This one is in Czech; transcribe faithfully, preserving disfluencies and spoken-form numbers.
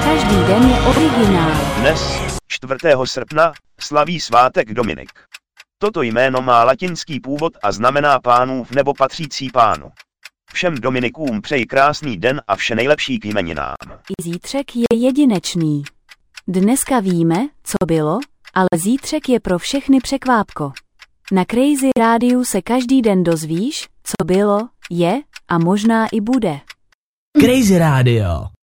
každý den je originál. Dnes, čtvrtého srpna, slaví svátek Dominik. Toto jméno má latinský původ a znamená pánův nebo patřící pánu. Všem Dominikům přeji krásný den a vše nejlepší k jmeninám. I zítřek je jedinečný. Dneska víme, co bylo, ale zítřek je pro všechny překvápko. Na Crazy Rádiu se každý den dozvíš, co bylo, je a možná i bude. Crazy Radio.